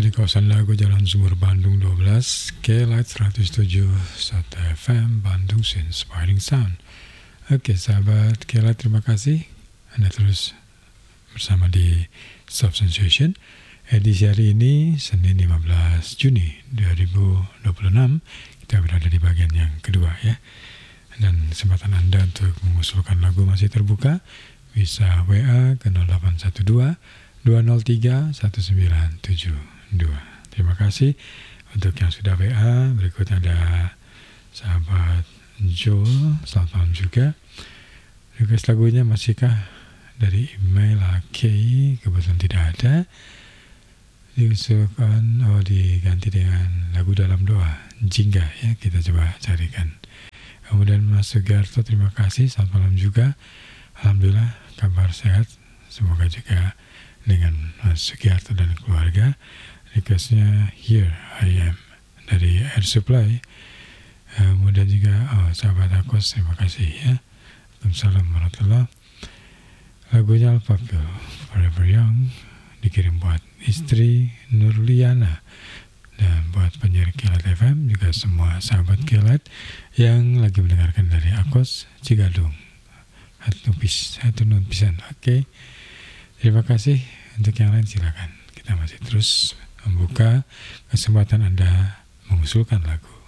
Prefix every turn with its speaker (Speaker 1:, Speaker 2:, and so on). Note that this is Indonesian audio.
Speaker 1: di kawasan Lago Jalan Sumur Bandung 12, K-Light 107.1 FM Bandung Inspiring Sound. Oke sahabat K-Light, terima kasih Anda terus bersama di Soft Sensation. Edisi hari ini Senin 15 Juni 2026, kita berada di bagian yang kedua ya. Dan kesempatan Anda untuk mengusulkan lagu masih terbuka. Bisa WA ke 0812 203 1972. Terima kasih untuk yang sudah WA. Berikutnya ada sahabat Joel, selamat malam juga. Request lagunya masihkah dari email AKI? Kebetulan tidak ada. Diusulkan diganti dengan lagu dalam doa Jingga ya, kita coba carikan. Kemudian Mas Sugiarto, terima kasih, selamat malam juga. Alhamdulillah kabar sehat, semoga juga dengan Mas Sugiarto dan keluarga. Requestnya Here I Am dari Air Supply. Kemudian juga sahabat Akos, terima kasih ya. Waalaikumsalam warahmatullahi. Lagunya Al-Papil Forever Young dikirim buat istri Nurliana dan buat penyiar K-Light FM, juga semua sahabat K-Light yang lagi mendengarkan dari Akos Cigadung. Hatu nun pisan. Oke. Terima kasih. Untuk yang lain silakan. Kita masih terus membuka kesempatan Anda mengusulkan lagu.